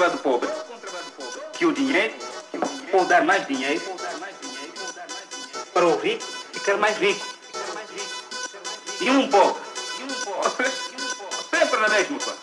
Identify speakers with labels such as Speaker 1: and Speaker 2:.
Speaker 1: contrabando pobre, que o dinheiro, ou dar mais dinheiro, para o rico ficar mais rico. E um pobre, sempre na mesma, pá.